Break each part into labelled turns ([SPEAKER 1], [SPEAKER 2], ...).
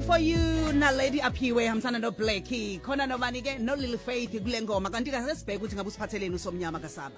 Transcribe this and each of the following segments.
[SPEAKER 1] for you nalady aphiwe hamsana no Blackie khona nobani ke no Lil Faith kule ngoma kanti ke sesibheka ukuthi ngabe usiphatheleni usomnyama kasaba.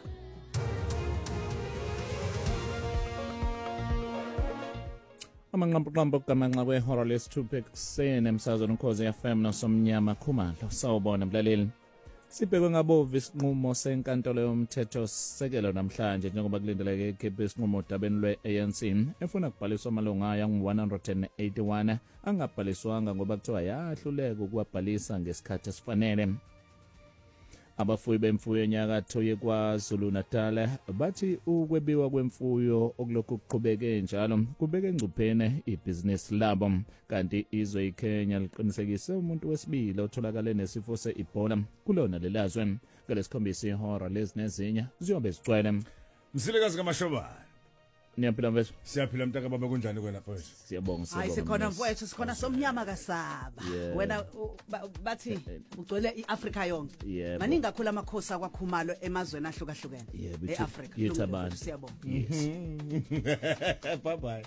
[SPEAKER 2] Amanqambo kamanxa kwehora lesithupha ekuseni emsazweni Ukhozi FM nosomnyama Khumalo sawubona mlaleli. Sibhekwe ngabovu isinqumo senkantolo yomthetho sekelo namhlanje njengoba kulindeleke ikhiphe isinqumo dabeni lwe-ANC efuna kubhaliswa amalunga ayi-181 angabhaliswanga ngoba kuthiwa yahluleka ukuwabhalisa ngesikhathi esifanele. Abafuyi bemfuyo enyakatho yeKwaZulu Natal bathi ukwebiwa kwemfuyo okulokhu kuqhubeke njalo kubeka engcupheni ibhizinisi labo kanti izwe iKenya liqinisekise umuntu wesibili otholakale nesifo se-Ebola kulona lelazwe ngalesikhombisa ihora lezinezinya ziyobe zigcwele.
[SPEAKER 3] Msilekazi kaMashobane.
[SPEAKER 2] Niyaphila mfethu?
[SPEAKER 3] Siyaphila mntaka baba kunjani kwena mfethu?
[SPEAKER 2] Siyabonga sibonga.
[SPEAKER 1] Hayi sikhona mfethu sikhona somnyama kasaba. Wena bathi ugcwele iAfrika yonke. Maningi kakhulu amakhosi akwaKhumalo emazweni ahlukahlukene eAfrika.
[SPEAKER 2] Yitabani.
[SPEAKER 1] Siyabonga.
[SPEAKER 3] Bye bye.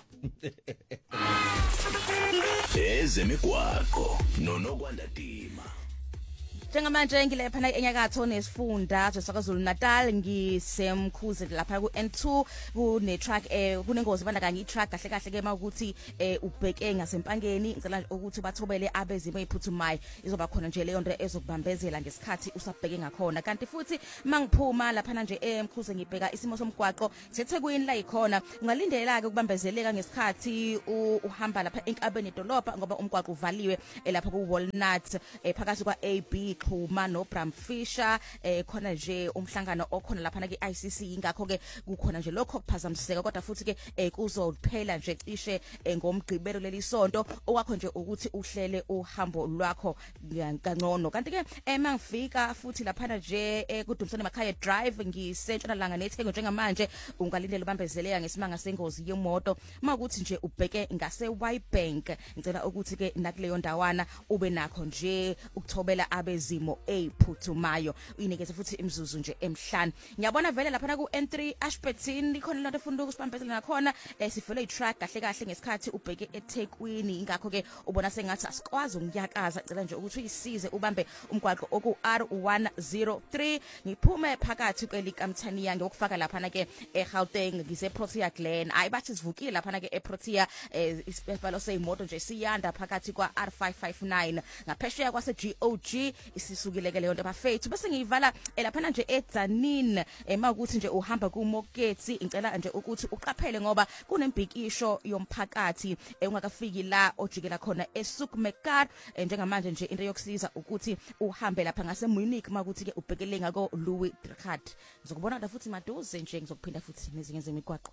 [SPEAKER 4] Ezemigwaqo noNokwandatima.
[SPEAKER 5] Njengamanje ngilepha la enyakatho nesifunda saKwaZulu Natal ngisemkhuze lapha ku N2 kune truck kunengozi bandakanye i-truck kahle kahle ke makuthi ubheke ngasempangeni ngicela ukuthi bathobele abezimo eziphuthumayo izoba khona nje leyo nto ezokubambezela ngesikhathi usabheke ngakhona kanti futhi mangiphuma lapha nje emkhuze ngibheka isimo somgwaqo seThekwini la ikhona ungalindela ke ukubambezeleka ngesikhathi uhamba lapha enkabeni edolobha ngoba umgwaqo uvaliwe lapha ku Walnut phakathi kwa AB Xhuma no Bramfisher khona nje umhlangano okhona lapha na ke-ICC ingakho ke kukhona nje lokho kuphazamiseka kodwa futhi ke kuzophela nje cishe ngomgqibelo leli sonto okwakho nje ukuthi uhlele uhambo lwakho kangcono kanti ke mangifika futhi lapha nje kuDumsane Makhaya Drive ngisentshonalanga neThekwini njengamanje ungalindela ubambezeleka ngesimanga sengozi yemoto makuthi nje ubheke ngase Ybank ngicela ukuthi ke nakuleyo ndawana ube nakho nje ukuthobela abezimo eziphuthumayo uyinikeze futhi imizuzu nje emhlanje ngiyabona vele lapha na ku N3 Ashburton likhona lento efuna ukusibambezela nakhona sifele i-track kahle kahle ngesikhathi ubheke eThekwini ingakho ke ubona sengathi asikwazi ukuyakaza cela nje ukuthi uyisize ubambe umgwaqo oku R103 ngiphume phakathi kwelikamthaniya ngokufaka lapha na ke eGauteng ngise Protea Glen hayi bathi sivukile lapha na ke eProtea isibalo seyimoto nje siyanda phakathi kwa R559 ngaphesheya kwase GOG isisukile ke leyo nto bafethu bese ngiyivala lapha nje eDzanini makuthi nje uhamba kuMoketsi ngicela nje ukuthi uqaphele ngoba kunembhikisho yomphakathi ungakafiki la ojikela khona eSukmekar njengamanje nje into yokusiza ukuthi uhambe lapha ngase Munich makuthi ke ubhekele ngako Louis Trichardt ngizokubona la futhi maduze nje ngizokuphinda futhi nezinye zemigwaqo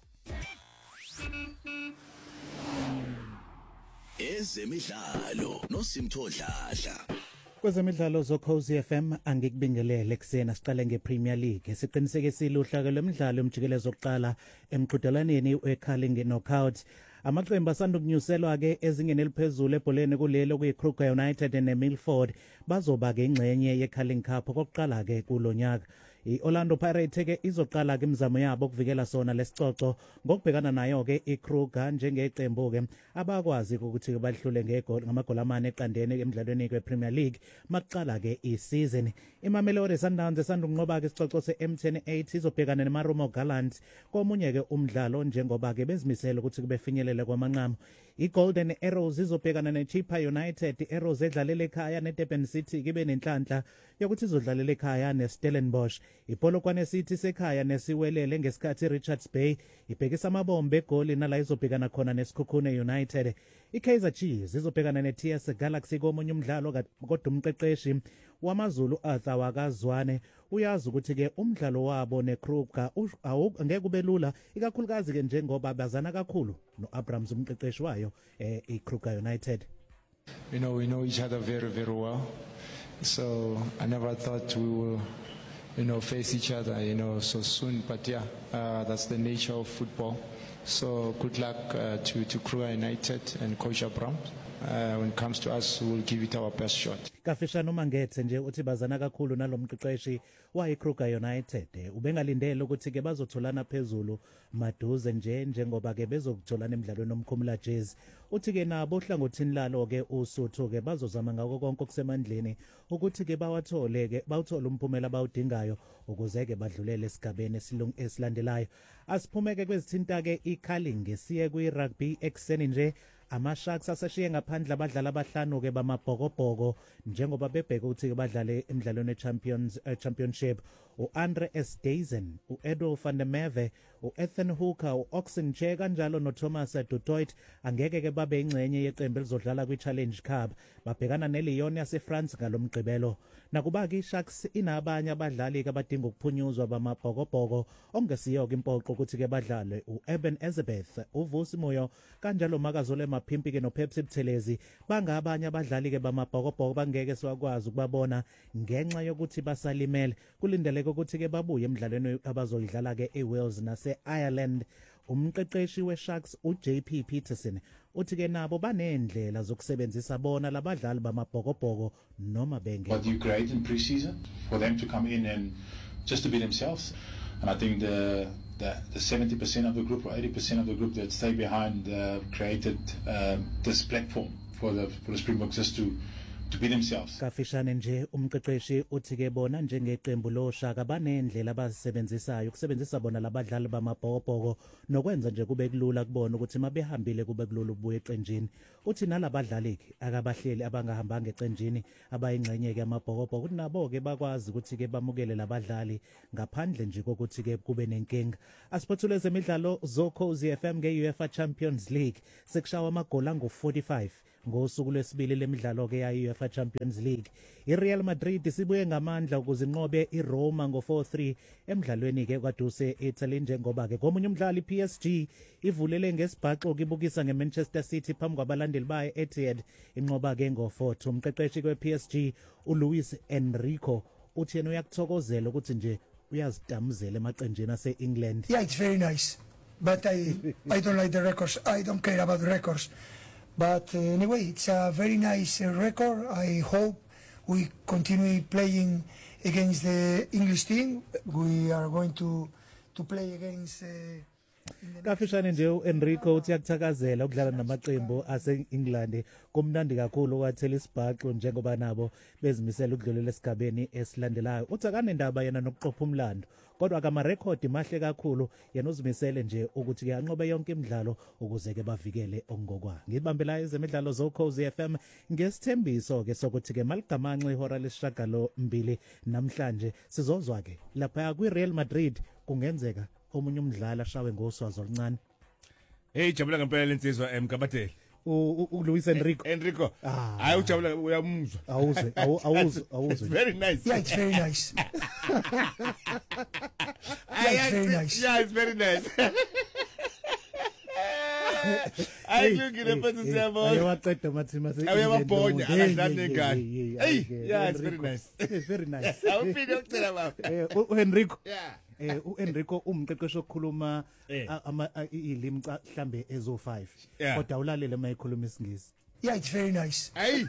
[SPEAKER 4] Ezemidlalo noSimtho Dladla.
[SPEAKER 6] Kwezemidlalo zokhozi FM angikubingelele kusena siqale ngePremier League siqinisekisile uhlaka lomdlalo umjikelezo oqala emqhudelaneni weCurling Knockout amaqembu asandukunyuselwa ke ezingeni eliphezulu ebholeni kulelo kuyiKruger United neMilford bazoba ke ingxenye yeCurling Cup okokuqala ke kulonyaka iOrlando Pirates ke izoqala ke imizamo yabo ukuvikela sona lesicoco ngokubhekana nayo ke iKruger njengeqembu ke abakwazi ukuthi badlule ngamagoli amane eqandeni emidlalweni kwePremier League maqala ke isizini iMamelodi Sundowns esandukunqoba ke isicoco seM10 8 izobhekana neMarumo Gallants komunye ke umdlalo njengoba ke bezimisela ukuthi kubefinyelele kwamanqamu iGolden Arrows izobhekana neChippa United Arrows edlalela ekhaya neDurban City kibe nenhlanhla yokuthi izodlalela ekhaya neStellenbosch iPolokwane City sekhaya nesiwelele ngesikhathi Richards Bay ibhekisa amabombe egoli nala izobhekana khona neSikhukhune United iKaizer Chiefs izobhekana neTS Galaxy komunye umdlalo kodwa umqeqeshi wamaZulu Arthur wakazwane uyazi ukuthi ke umdlalo wabo neKruger angeke ubelula ikakhulukazi ke njengoba bazana kakhulu noAbrams umqeqeshi wayo iKruger United.
[SPEAKER 7] We know each other very, very well. So I never thought we will, face each other, so soon. But yeah, that's the nature of football. So good luck to Kruger United and Coach Abrams. when it comes to us, we'll give it our best shot.
[SPEAKER 6] Kafishane uma ngethe nje uthi bazana kakhulu nalomqeqeshi wayiKruger United ubengalindele ukuthi ke bazotholana phezulu maduze njengoba ke bezokutholana emidlalweni omkhumula Jazz uthi ke nabo ohlangothini lalo ke uSuthu ke bazozama ngako konke okusemandleni ukuthi ke bawathole ke bawuthola umphumela abawudingayo ukuze ke badlulele esigabeni esilandelayo asiphumeke kwezithinta ke iCurling ngesiye kwi-rugby ekseni nje ama-Sharks aseshiye ngaphandle abadlali abahlanu ke bamabhokobhoko njengoba bebheka ukuthi ke badlale emidlalweni championship uAndre Esdazen uEdo van der Merwe uEthan Hooker uOxen Che kanjalo noThomas Dutoit angeke ke babe ingcenye yeqembu elizodlala kwi-Challenge Cup babhekana neLyon yaseFrance ngalomgqibelo nakuba ke iSharks inabanye abadlali ke abadinga ukuphunyuzwa bamabhokobhoko ongesiyo ke impoqo ukuthi ke badlale uEben Elizabeth uVusi Moyo kanjalo Makazole Maphimpi ke noPepsi Buthelezi bangabanye abadlali ke bamabhokobhoko bangeke siwakwazi ukubabona ngenxa yokuthi basalimele kulindeleke ukuthi ke babuye emidlalweni abazoyidlala ke eWales nase-Ireland umqeqeshi weSharks uJP Peterson uthi ke nabo banendlela zokusebenzisa bona labadlali bamabhokobhoko noma benge.
[SPEAKER 8] What you create in pre-season for them to come in and just to be themselves, and I think the 70% of the group or 80% of the group that stay behind created this platform for the Springboks just to be themselves.
[SPEAKER 6] Kafishane nje umqeqeshi uthi ke bona njengeqembu loShaka banendlela abazisebenzisayo ukusebenzisa bona labadlali bamabhokobhoko nokwenza nje kube kulula kubona ukuthi mabehambile kube kulula ubuye eqenjini uthi nalabadlali ke akabahleli abangahambanga eqenjini abayingcenye ke amabhokobhoko nabo ke bakwazi ukuthi ke bamukele labadlali ngaphandle nje kokuthi ke kube nenkinga asiphothule zemidlalo zoKhosi FM ngeUEFA Champions League sekushawa amagoli angu-45 ngosuku lwesibili lemidlalo ke ya-UEFA Champions League iReal Madrid sibuye ngamandla ukuze inqobe iRoma ngo-4-3 emidlalweni ke kwaduse eItaly njengoba ke komunye umdlali PSG ivulele ngesibhaxo kibukisa ngeManchester City phambi kwabalandeli bayo Etihad inqoba ke ngo-4-2 umqeqeshi kwePSG uLuis Enrico uthi yena uyakuthokozela ukuthi nje uyazidamuzela emaqenjini ase-England.
[SPEAKER 9] Yeah, it's very nice, but I don't like the records. I don't care about the records. But anyway, it's a very nice record. I hope we continue playing against the English team. We are going to play against
[SPEAKER 6] Kafishane nje uEnrico uthi yakuthakazela ukudlala namaqembu ase-England kumnandi kakhulu wathela isibhaxo njengoba nabo bezimisela ukudlulela esigabeni esilandelayo uthi akanendaba yena nokuqopha umlando kodwa akamarekhodi mahle kakhulu yena uzimisele nje ukuthi ke anqobe yonke imidlalo ukuze ke bavikele okungokwa ngibambela ezemidlalo zoKhosi FM ngesithembiso ke sokuthi ke maligamanxe ihora lesishagalombili namhlanje sizozwa ke lapha kwiReal Madrid kungenzeka omunye umdlali ashawe ngoswazi oluncane.
[SPEAKER 3] Hey jabula ngempela lensizwa eMkabateli.
[SPEAKER 6] uLuis
[SPEAKER 3] Enrico. Hayi ujabula uyamuzwa.
[SPEAKER 6] Awuzwe.
[SPEAKER 3] Very nice.
[SPEAKER 9] Yeah, it's very nice. Yeah, it's very nice.
[SPEAKER 3] Yeah, it's very nice. Ay ngikile phansi siyabona.
[SPEAKER 6] Ayewaqeda mathima se.
[SPEAKER 3] Ayababhonya akadlali ngane. Hey, yeah, it's very nice.
[SPEAKER 6] It's very nice.
[SPEAKER 3] Awufike ukucela baba.
[SPEAKER 6] uEnrico.
[SPEAKER 3] Yeah.
[SPEAKER 6] uEnrico umqeqeshi okhuluma ilimi mhlambe ezo5 kodwa ulalele mayikhuluma isingisi.
[SPEAKER 9] Yeah, it's very nice.
[SPEAKER 3] Hey.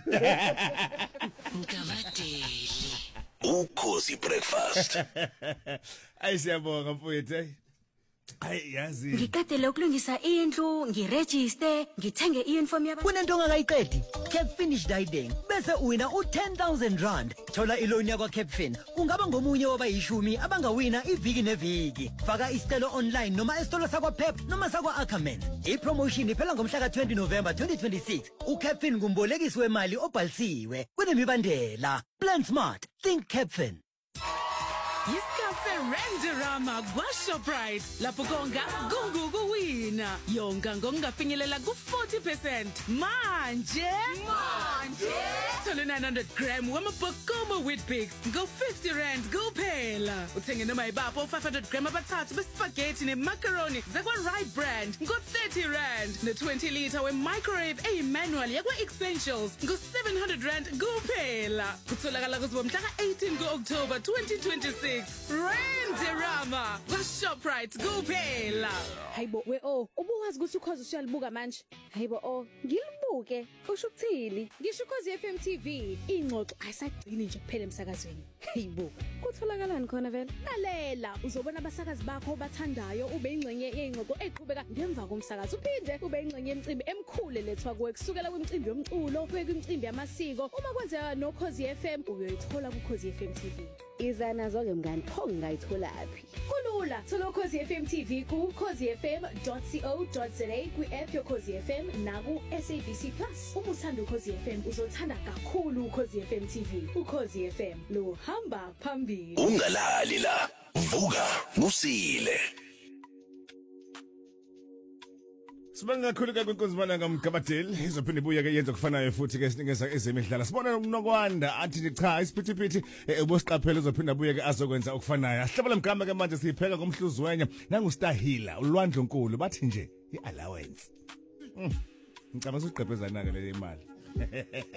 [SPEAKER 4] Mkabateli. Ukhosi breakfast.
[SPEAKER 3] Ay siyabonga mfowethu. Hayi yazi.
[SPEAKER 10] Ngicedele ukulungisa indlu, ngiregister, ngithenge iuniform yaba.
[SPEAKER 11] Kunento ongakayiqedi. Capfin Diding bese uwina u10,000 thola iloan yakwa Capfin ungaba ngomunye wabayishumi abangawina iviki neviki faka isicelo online noma esitolo sakwa Pep noma sakwa Ackermans ipromotion iphela ngomhla ka20 November 2026 uCapfin kumbolekisi wemali obhalisiwe kunemibandela plan smart think Capfin.
[SPEAKER 12] Yisikhathi Randerama kwaShoprite lapho konga kungukuwina yonga ngokungafinyelela ku40% manje thola 900 gram wamabhokoma Weetabix ngo50 kuphela uthenge noma ibapho 500 gram abathathu bespaghetti nemacaroni zakwa Rye brand ngo30 ne20 liter wemicrowave manual yakwa Essentials ngo700 kuphela kutholakala kuzibo mhla ka18 kuOctober 2026 Randerama Renderama kwaShoprite kuphela.
[SPEAKER 13] Hayibo ubuwazi ukuthi ukhozi usuyalibuka manje. Hayibo ngilibuke usho ukuthini? Ngisho ukhozi FM TV ingxoxo ayisagcini nje kuphela emsakazweni. Hayibo kutholakalani khona vele? Lalela uzobona abasakazi bakho obathandayo ube ingxenye yengxoxo eqhubeka ngemva komsakazo uphinde ube ingxenye yemicimbi emkhulu lethwa kuwe kusukela kwimicimbi yomculo kuye kwimicimbi yamasiko uma kwenzeka nokhozi FM uyoyithola kukhozi FM TV. Izana zonke mngani pho ngayitholaphi? Kulula thola ukhozi FM TV ku khozifm.co.za kwi-app yokhozi FM naku SABC Plus. Uma uthanda ukhozi FM uzothanda kakhulu ukhozi FM TV. Ukhozi FM lo hamba phambili.
[SPEAKER 4] Ungalali la, vuka kusile.
[SPEAKER 3] Sibonga kakhulu kwenkonzimana ngamGabadeli izophinda ibuye ke yenza kufanayo futhi ke sinikeza ezemidlalo. Sibona uNokwanda athi cha isiphithiphithi ubosiqaphela uzophinda abuye ke azokwenza okufanayo. Ahlabela mgamba ke manje sipheka ngomhluzwenya nanguStahila uLwandlo Nkulu bathi nje iallowance. Ngicabanga usiqephezana ke le imali.